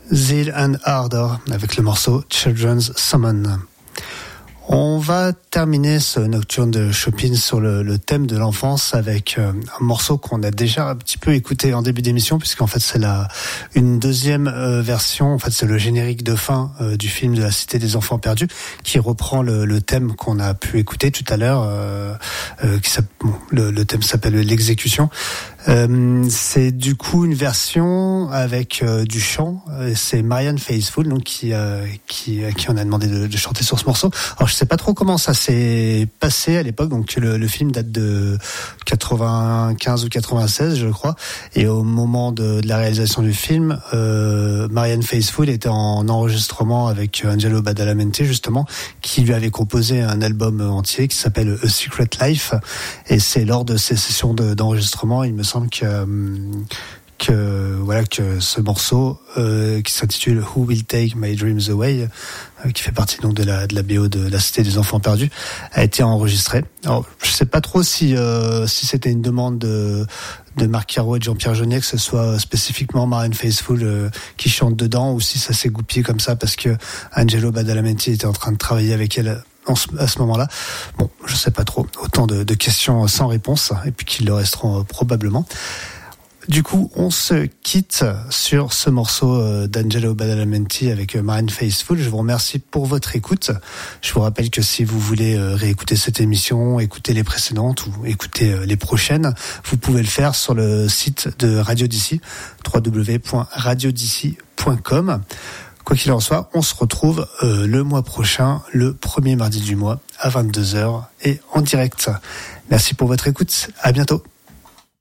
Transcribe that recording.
Zeal and Ardor avec le morceau Children's Summon. On va terminer ce nocturne de Chopin sur le thème de l'enfance avec un morceau qu'on a déjà un petit peu écouté en début d'émission, puisqu'en fait c'est une deuxième version. En fait, c'est le générique de fin du film de la Cité des Enfants Perdus qui reprend le thème qu'on a pu écouter tout à l'heure. Le thème s'appelle l'exécution. C'est du coup une version avec du chant. C'est Marianne Faithfull donc à qui on a demandé de chanter sur ce morceau. Alors je sais pas trop comment ça s'est passé à l'époque. Donc le film date de 95 ou 96 je crois. Et au moment de la réalisation du film, Marianne Faithfull était en enregistrement avec Angelo Badalamenti justement, qui lui avait composé un album entier qui s'appelle A Secret Life. Et c'est lors de ces sessions d'enregistrement, il me semble que ce morceau qui s'intitule Who Will Take My Dreams Away, qui fait partie donc de la BO de la Cité des Enfants Perdus, a été enregistré. Alors je sais pas trop si c'était une demande de Marc Caro et de Jean-Pierre Jeunet que ce soit spécifiquement Marianne Faithfull qui chante dedans, ou si ça s'est goupillé comme ça parce que Angelo Badalamenti était en train de travailler avec elle à ce moment-là. Bon, je sais pas trop. Autant de questions sans réponse, et puis qu'ils le resteront probablement. Du coup, on se quitte sur ce morceau d'Angelo Badalamenti avec Marianne Faithfull. Je vous remercie pour votre écoute. Je vous rappelle que si vous voulez réécouter cette émission, écouter les précédentes ou écouter les prochaines, vous pouvez le faire sur le site de Radio D'ici, www.radiodici.com. Quoi qu'il en soit, on se retrouve le mois prochain, le premier mardi du mois, à 22h et en direct. Merci pour votre écoute. À bientôt.